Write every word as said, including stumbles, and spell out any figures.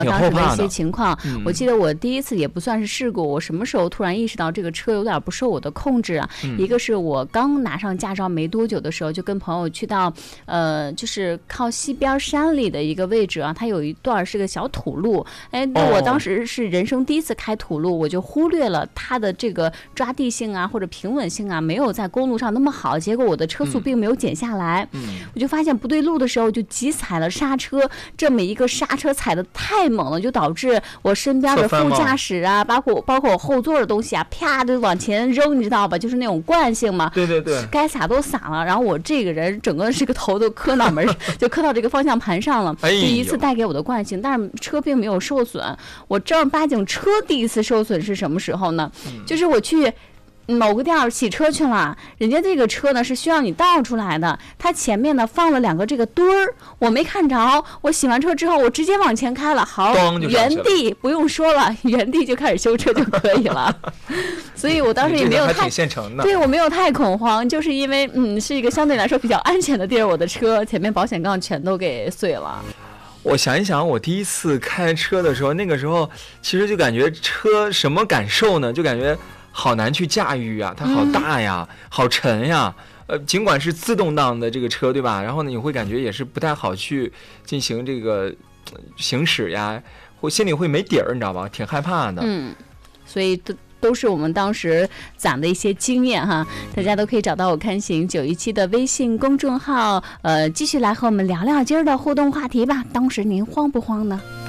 当时的一些情况。 嗯、 我记得我第一次也不算是事故，我什么时候突然意识到这个车有点不受我的控制啊？ 嗯、 一个是我刚拿上驾照没多久的时候，就跟朋友去到呃，就是靠西边山里的一个位置啊，它有一段是个小土路。哎，那我当时是人生第一次开土路，我就忽略了它的这个抓地性啊或者平稳性啊，没有在公路上那么好，结果我的车速并没有减下来。 嗯， 我就发现不对路的时候，就急踩了刹车，这么一个刹车踩得太猛了，就导致我身边的副驾驶啊，包括包括我后座的东西啊，啪就往前扔，你知道吧？就是那种惯性嘛。 对对对， 该洒都洒了，然后我这个人整个这个头都磕脑门，就磕到这个方向盘上了。 哎、 第一次带给我的惯性，但是车并没有受损。我正儿八经车第一次受损是什么时候呢？ 嗯、 就是我去某个店儿洗车去了，人家这个车呢是需要你倒出来的，它前面呢放了两个这个墩儿，我没看着。我洗完车之后，我直接往前开了，好，原地不用说了，原地就开始修车就可以了。所以我当时也没有太现成的， 对我没有太恐慌，就是因为嗯是一个相对来说比较安全的地儿，我的车前面保险杠全都给碎了。 我想一想，我第一次开车的时候，那个时候其实就感觉车什么感受呢？就感觉好难去驾驭啊，它好大呀，嗯、好沉呀。呃，尽管是自动挡的这个车，对吧？然后呢，你会感觉也是不太好去进行这个行驶呀，或心里会没底儿，你知道吧？挺害怕的。 嗯，所以都都是我们当时攒的一些经验哈，大家都可以找到我看行九一七的微信公众号，呃，继续来和我们聊聊今儿的互动话题吧。当时您慌不慌呢？